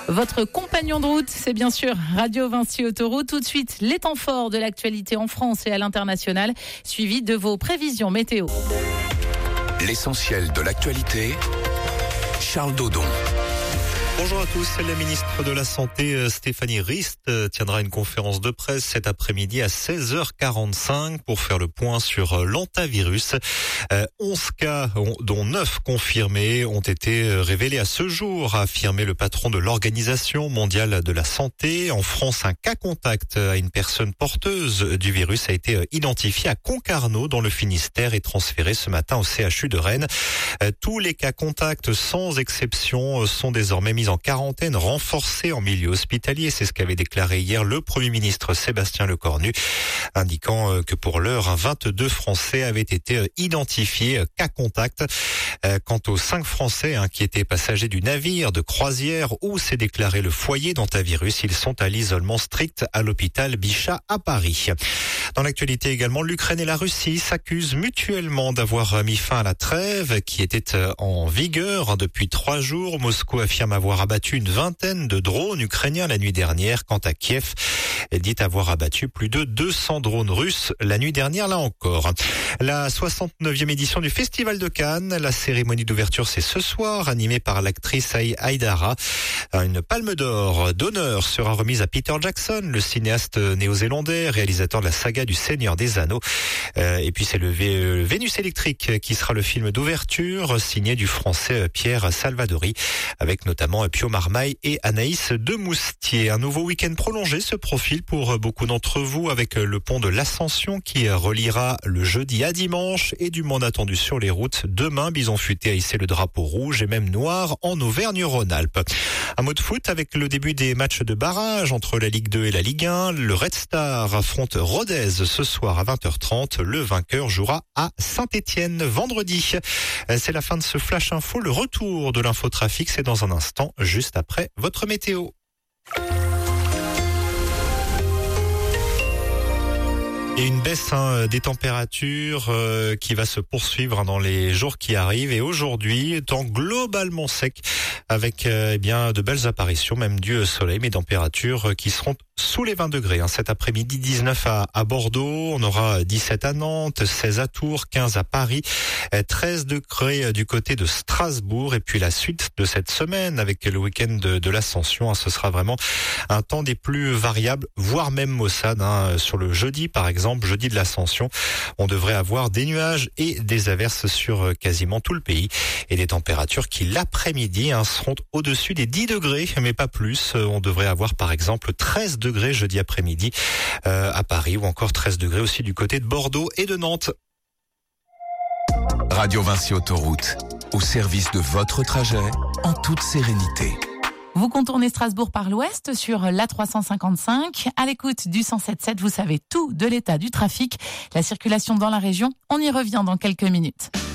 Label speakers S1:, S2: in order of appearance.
S1: Votre compagnon de route, c'est bien sûr Radio Vinci Autoroute. Tout de suite, les temps forts de l'actualité en France et à l'international, suivi de vos prévisions météo.
S2: L'essentiel de l'actualité, Charles Dodon.
S3: Bonjour à tous, la ministre de la Santé Stéphanie Rist tiendra une conférence de presse cet après-midi à 16h45 pour faire le point sur l'hantavirus. 11 cas, dont 9 confirmés, ont été révélés à ce jour, a affirmé le patron de l'Organisation mondiale de la santé. En France, un cas contact à une personne porteuse du virus a été identifié à Concarneau dans le Finistère et transféré ce matin au CHU de Rennes. Tous les cas contacts, sans exception, sont désormais mis en quarantaine renforcée en milieu hospitalier. C'est ce qu'avait déclaré hier le Premier ministre Sébastien Lecornu, indiquant que pour l'heure, 22 Français avaient été identifiés cas contact. Quant aux 5 Français qui étaient passagers du navire de croisière où s'est déclaré le foyer d'hantavirus, ils sont à l'isolement strict à l'hôpital Bichat à Paris. Dans l'actualité également, l'Ukraine et la Russie s'accusent mutuellement d'avoir mis fin à la trêve qui était en vigueur depuis 3 jours. Moscou affirme avoir abattu une vingtaine de drones ukrainiens la nuit dernière. Quant à Kiev, elle dit avoir abattu plus de 200 drones russes la nuit dernière, là encore. La 69e édition du Festival de Cannes, la cérémonie d'ouverture c'est ce soir, animée par l'actrice Haïdara. Une palme d'honneur sera remise à Peter Jackson, le cinéaste néo-zélandais, réalisateur de la saga du Seigneur des Anneaux. Et puis c'est le Vénus électrique qui sera le film d'ouverture, signé du français Pierre Salvadori, avec notamment Pio Marmaille et Anaïs Demoustier. Un nouveau week-end prolongé se profile pour beaucoup d'entre vous avec le pont de l'Ascension qui reliera le jeudi à dimanche et du monde attendu sur les routes. Demain, Bison Futé a hissé le drapeau rouge et même noir en Auvergne-Rhône-Alpes. Un mot de foot avec le début des matchs de barrage entre la Ligue 2 et la Ligue 1. Le Red Star affronte Rodez ce soir à 20h30. Le vainqueur jouera à Saint-Étienne vendredi. C'est la fin de ce Flash Info. Le retour de l'infotrafic, c'est dans un instant, juste après votre météo. Et une baisse des températures qui va se poursuivre dans les jours qui arrivent. Et aujourd'hui, temps globalement sec avec de belles apparitions, même du soleil, mais températures qui seront sous les 20 degrés. Cet après-midi, 19 à Bordeaux, on aura 17 à Nantes, 16 à Tours, 15 à Paris, 13 degrés du côté de Strasbourg. Et puis la suite de cette semaine avec le week-end de l'Ascension, ce sera vraiment un temps des plus variables, voire même maussade. Sur le jeudi, par exemple, jeudi de l'Ascension, on devrait avoir des nuages et des averses sur quasiment tout le pays. Et des températures qui, l'après-midi, seront au-dessus des 10 degrés, mais pas plus. On devrait avoir, par exemple, 13 degrés jeudi après-midi à Paris, ou encore 13 degrés aussi du côté de Bordeaux et de Nantes.
S2: Radio Vinci Autoroute, au service de votre trajet, en toute sérénité.
S1: Vous contournez Strasbourg par l'ouest sur l'A355. À l'écoute du 107.7, vous savez tout de l'état du trafic, la circulation dans la région. On y revient dans quelques minutes.